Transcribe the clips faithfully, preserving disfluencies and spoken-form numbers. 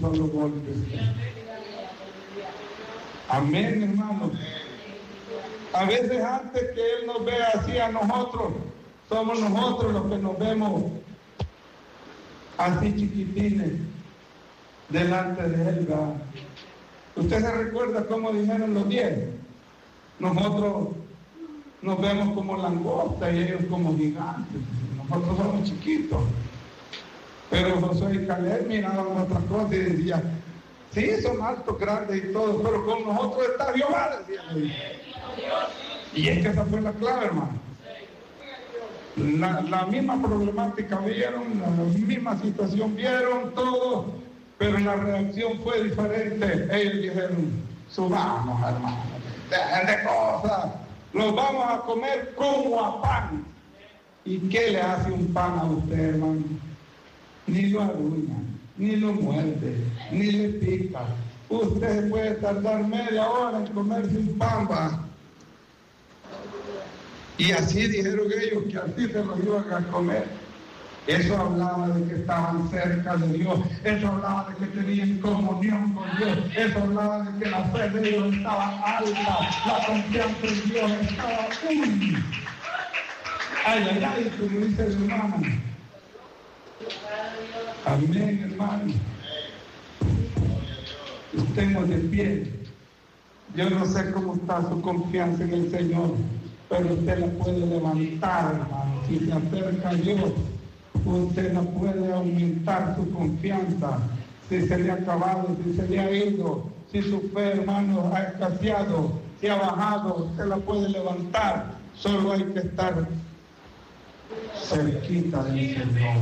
solo golpe. Amén, hermanos. A veces antes que Él nos vea así a nosotros, somos nosotros los que nos vemos así chiquitines delante de Él, ¿verdad? ¿Usted se recuerda cómo dijeron los diez? Nosotros nos vemos como langostas y ellos como gigantes. Nosotros somos chiquitos. Pero Josué y Caleb miraban otras cosas y decían, sí, son altos, grandes y todo, pero con nosotros está Jehová, decían. Y es que esa fue la clave, hermano. La, la misma problemática vieron, la misma situación vieron, todo, pero la reacción fue diferente. Ellos dijeron, subamos, hermano, dejen de cosas, los vamos a comer como a pan. ¿Y qué le hace un pan a usted, hermano? Ni lo arruina, ni lo muerde, ni le pica. Usted puede tardar media hora en comerse un pan, va. Y así dijeron ellos que así se los iban a comer. Eso hablaba de que estaban cerca de Dios, eso hablaba de que tenían comunión con Dios, eso hablaba de que la fe de Dios estaba alta, la confianza en Dios estaba uy. Ay, ay, ay, como dice el hermano. Amén, hermano. Estemos de pie. Yo no sé cómo está su confianza en el Señor, pero usted la puede levantar, hermano. Si se acerca a Dios, usted la puede aumentar su confianza. Si se le ha acabado, si se le ha ido, si su fe, hermano, ha escaseado, si ha bajado, usted la puede levantar. Solo hay que estar cerquita del Señor.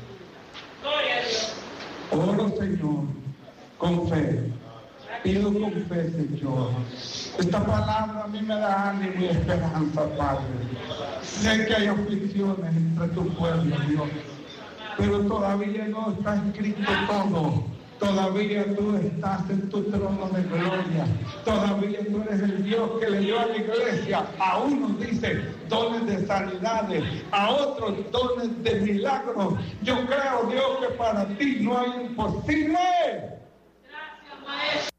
Oro, Señor, con fe. Pido con fe, Señor. Esta palabra a mí me da ánimo y esperanza, Padre. Sé que hay aflicciones entre tu pueblo, Dios, pero todavía no está escrito todo. Todavía tú estás en tu trono de gloria. Todavía tú eres el Dios que le dio a la iglesia. A unos dice dones de sanidades, a otros dones de milagros. Yo creo, Dios, que para ti no hay imposible. Gracias, Maestro.